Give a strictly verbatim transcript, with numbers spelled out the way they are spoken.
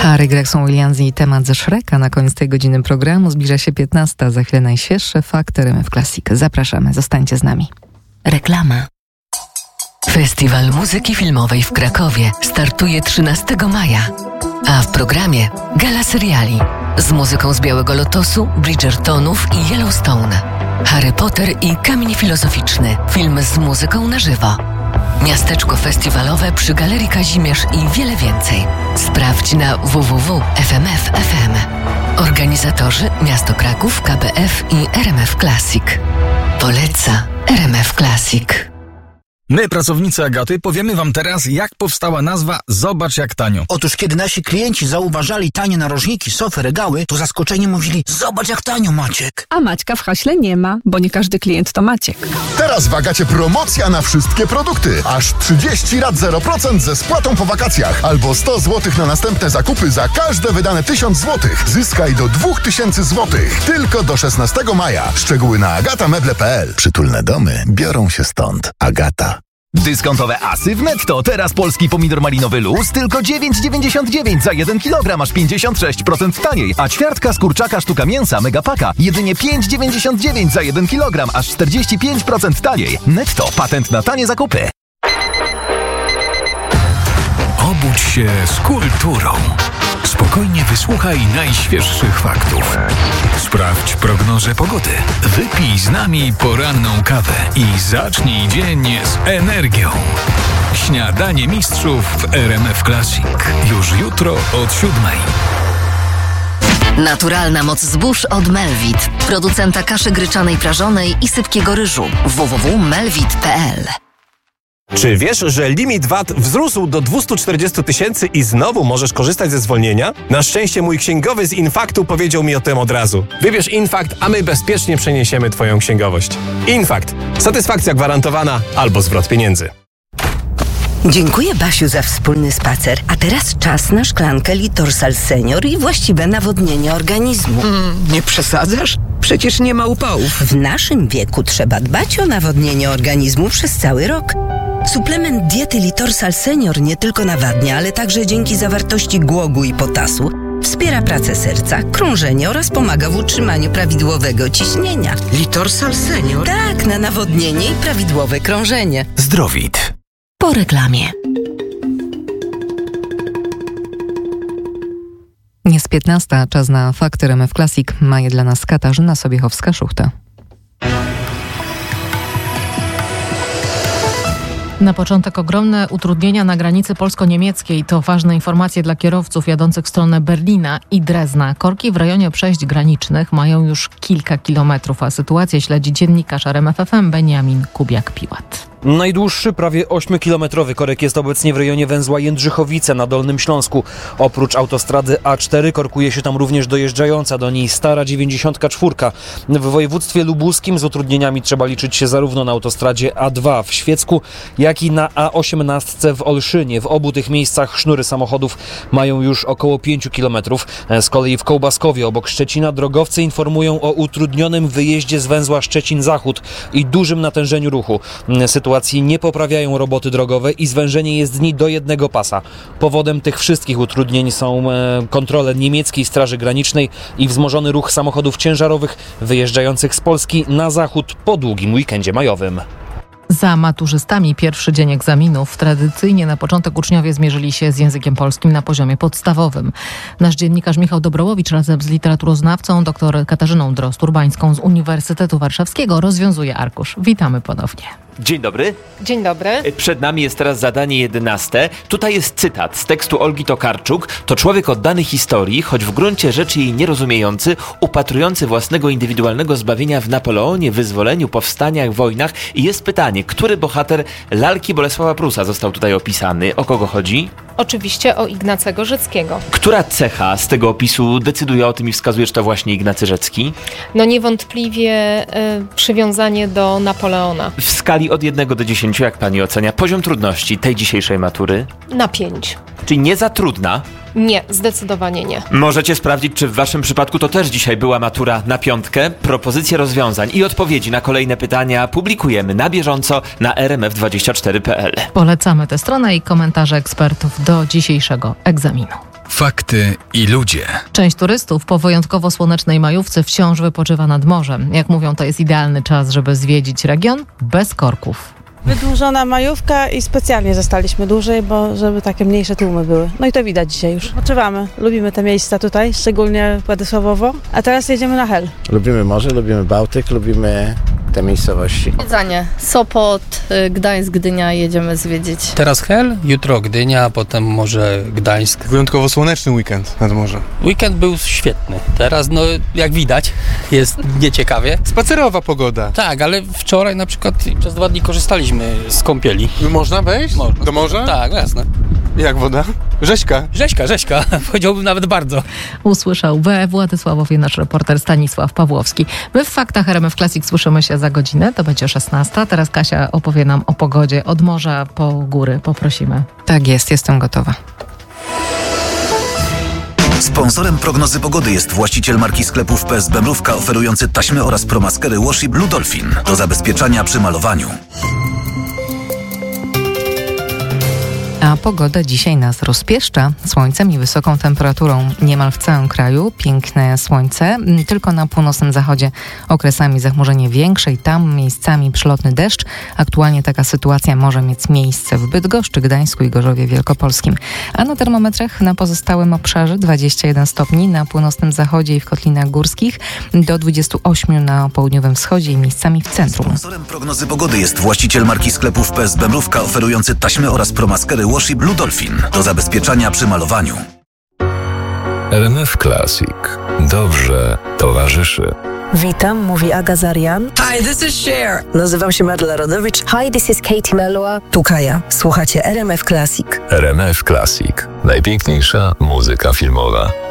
Harry Gregson Williams i temat ze Shreka na koniec tej godziny programu. Zbliża się piętnasta, za chwilę najświeższe fakty R M F Classic. Zapraszamy, zostańcie z nami. Reklama. Festiwal Muzyki Filmowej w Krakowie startuje trzynastego maja, a w programie gala seriali z muzyką z Białego Lotosu, Bridgertonów i Yellowstone, Harry Potter i Kamień Filozoficzny, film z muzyką na żywo, miasteczko festiwalowe przy Galerii Kazimierz i wiele więcej. Sprawdź na w w w kropka f m f kropka f m. Organizatorzy Miasto Kraków, K B F i R M F Classic. Poleca R M F Classic. My, pracownicy Agaty, powiemy wam teraz, jak powstała nazwa Zobacz jak tanio. Otóż kiedy nasi klienci zauważali tanie narożniki, sofy, regały, to zaskoczeni mówili: zobacz jak tanio, Maciek. A Maćka w haśle nie ma, bo nie każdy klient to Maciek. Teraz w Agacie promocja na wszystkie produkty. Aż trzydzieści rat zero procent ze spłatą po wakacjach. Albo sto złotych na następne zakupy za każde wydane tysiąc złotych. Zyskaj do dwa tysiące złotych. Tylko do szesnastego maja. Szczegóły na agatameble kropka p l. Przytulne domy biorą się stąd. Agata. Dyskontowe asy w Netto. Teraz polski pomidor malinowy luz tylko dziewięć dziewięćdziesiąt dziewięć za jeden kilogram, aż pięćdziesiąt sześć procent taniej. A ćwiartka z kurczaka sztuka mięsa Megapaka jedynie pięć dziewięćdziesiąt dziewięć za jeden kilogram, aż czterdzieści pięć procent taniej. Netto. Patent na tanie zakupy. Obudź się z kulturą. Spokojnie wysłuchaj najświeższych faktów. Sprawdź prognozę pogody. Wypij z nami poranną kawę i zacznij dzień z energią. Śniadanie mistrzów w R M F Classic. Już jutro od siódmej. Naturalna moc zbóż od Melvit, producenta kaszy gryczanej prażonej i sypkiego ryżu. w w w kropka melvit kropka p l. Czy wiesz, że limit V A T wzrósł do dwieście czterdzieści tysięcy i znowu możesz korzystać ze zwolnienia? Na szczęście mój księgowy z Infaktu powiedział mi o tym od razu. Wybierz Infakt, a my bezpiecznie przeniesiemy Twoją księgowość. Infakt. Satysfakcja gwarantowana albo zwrot pieniędzy. Dziękuję, Basiu, za wspólny spacer. A teraz czas na szklankę Litorsal Senior i właściwe nawodnienie organizmu. Mm, nie przesadzasz? Przecież nie ma upałów. W naszym wieku trzeba dbać o nawodnienie organizmu przez cały rok. Suplement diety Litorsal Senior nie tylko nawadnia, ale także dzięki zawartości głogu i potasu wspiera pracę serca, krążenie oraz pomaga w utrzymaniu prawidłowego ciśnienia. Litorsal Senior? Tak, na nawodnienie i prawidłowe krążenie. Zdrowit. Po reklamie. Jest piętnasta, czas na fakty R M F Classic. Ma je dla nas Katarzyna Sobiechowska-Szuchta. Na początek ogromne utrudnienia na granicy polsko-niemieckiej. To ważne informacje dla kierowców jadących w stronę Berlina i Drezna. Korki w rejonie przejść granicznych mają już kilka kilometrów, a sytuację śledzi dziennikarz R M F F M Beniamin Kubiak-Piłat. Najdłuższy, prawie ośmiokilometrowy korek jest obecnie w rejonie węzła Jędrzychowice na Dolnym Śląsku. Oprócz autostrady A cztery korkuje się tam również dojeżdżająca do niej stara dziewięćdziesiątka cztery. W województwie lubuskim z utrudnieniami trzeba liczyć się zarówno na autostradzie A dwa w Świecku, jak i na A osiemnaście w Olszynie. W obu tych miejscach sznury samochodów mają już około pięć kilometrów. Z kolei w Kołbaskowie obok Szczecina drogowcy informują o utrudnionym wyjeździe z węzła Szczecin-Zachód i dużym natężeniu ruchu. Sytuacja nie poprawiają roboty drogowe i zwężenie jezdni do jednego pasa. Powodem tych wszystkich utrudnień są e, kontrole niemieckiej Straży Granicznej i wzmożony ruch samochodów ciężarowych wyjeżdżających z Polski na zachód po długim weekendzie majowym. Za maturzystami pierwszy dzień egzaminów. Tradycyjnie na początek uczniowie zmierzyli się z językiem polskim na poziomie podstawowym. Nasz dziennikarz Michał Dobrołowicz razem z literaturoznawcą dr Katarzyną Drozd-Urbańską z Uniwersytetu Warszawskiego rozwiązuje arkusz. Witamy ponownie. Dzień dobry. Dzień dobry. Przed nami jest teraz zadanie jedenaste. Tutaj jest cytat z tekstu Olgi Tokarczuk. To człowiek oddany historii, choć w gruncie rzeczy jej nierozumiejący, upatrujący własnego indywidualnego zbawienia w Napoleonie, wyzwoleniu, powstaniach, wojnach. I jest pytanie, który bohater lalki Bolesława Prusa został tutaj opisany? O kogo chodzi? Oczywiście o Ignacego Rzeckiego. Która cecha z tego opisu decyduje o tym i wskazuje, że to właśnie Ignacy Rzecki? No niewątpliwie y, przywiązanie do Napoleona. W skali od jednego do dziesięciu, jak pani ocenia poziom trudności tej dzisiejszej matury? Na pięć. Czyli nie za trudna? Nie, zdecydowanie nie. Możecie sprawdzić, czy w waszym przypadku to też dzisiaj była matura na piątkę. Propozycje rozwiązań i odpowiedzi na kolejne pytania publikujemy na bieżąco na r m f dwadzieścia cztery kropka p l. Polecamy tę stronę i komentarze ekspertów do dzisiejszego egzaminu. fakty i ludzie. Część turystów po wyjątkowo słonecznej majówce wciąż wypoczywa nad morzem. Jak mówią, to jest idealny czas, żeby zwiedzić region bez korków. Wydłużona majówka i specjalnie zostaliśmy dłużej, bo żeby takie mniejsze tłumy były. No i to widać dzisiaj już. Odpoczywamy. Lubimy te miejsca tutaj, szczególnie Władysławowo. A teraz jedziemy na Hel. Lubimy morze, lubimy Bałtyk, lubimy te miejscowości. Zwiedzanie. Sopot, Gdańsk, Gdynia jedziemy zwiedzić. Teraz Hel, jutro Gdynia, potem może Gdańsk. Wyjątkowo słoneczny weekend nad morzem. Weekend był świetny. Teraz, no jak widać, jest nieciekawie. Spacerowa pogoda. Tak, ale wczoraj na przykład przez dwa dni korzystaliśmy z kąpieli. Można wejść? Można. Do morza? Tak, jasne. Jak woda? Rzeźka. Rzeźka, rzeźka. Powiedziałbym nawet bardzo. Usłyszał we Władysławowie nasz reporter Stanisław Pawłowski. My w Faktach R M F Classic słyszymy się za godzinę, to będzie szesnasta. Teraz Kasia opowie nam o pogodzie od morza po góry. Poprosimy. Tak jest, jestem gotowa. Sponsorem prognozy pogody jest właściciel marki sklepów P S B Mrówka, oferujący taśmy oraz promaskery Washi Blue Dolphin do zabezpieczania przy malowaniu. A pogoda dzisiaj nas rozpieszcza słońcem i wysoką temperaturą niemal w całym kraju. Piękne słońce, tylko na północnym zachodzie okresami zachmurzenie większe i tam miejscami przelotny deszcz. Aktualnie taka sytuacja może mieć miejsce w Bydgoszczy, Gdańsku i Gorzowie Wielkopolskim. A na termometrach na pozostałym obszarze dwadzieścia jeden stopni na północnym zachodzie i w Kotlinach Górskich, do dwudziestu ośmiu na południowym wschodzie i miejscami w centrum. Sponsorem prognozy pogody jest właściciel marki sklepów P S B Mrówka, oferujący taśmy oraz promaskery Washi Blue Dolphin do zabezpieczania przy malowaniu. R M F Classic. Dobrze towarzyszy. Witam, mówi Aga Zarian. Hi, this is Cher. Nazywam się Marla Rodowicz. Hi, this is Katie Melua. Tu Kaja. Słuchacie R M F Classic. R M F Classic. Najpiękniejsza muzyka filmowa.